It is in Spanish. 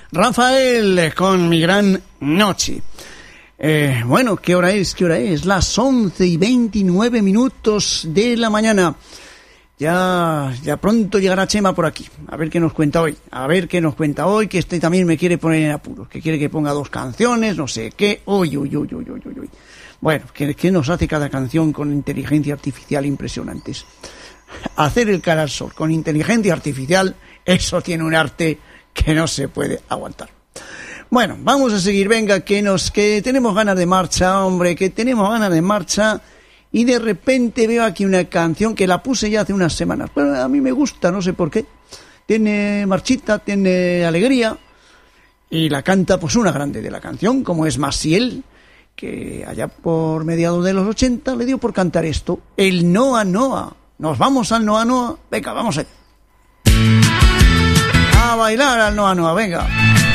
Rafael con Mi Gran Noche. Bueno, ¿qué hora es? Las 11:29 de la mañana. Ya pronto llegará Chema por aquí. A ver qué nos cuenta hoy. Que este también me quiere poner en apuros. Que quiere que ponga 2 canciones, no sé qué. Uy. Bueno, ¿qué nos hace cada canción con inteligencia artificial impresionantes? Hacer el Canal Sur con inteligencia artificial, eso tiene un arte que no se puede aguantar. Bueno, vamos a seguir, venga, que tenemos ganas de marcha, hombre, y de repente veo aquí una canción que la puse ya hace unas semanas, pero a mí me gusta, no sé por qué, tiene marchita, tiene alegría, y la canta pues una grande de la canción, como es Maciel, que allá por mediados de los 80 le dio por cantar esto, el Noa Noa. Nos vamos al Noa Noa, venga, vamos allá. A bailar al Noa Noa, venga.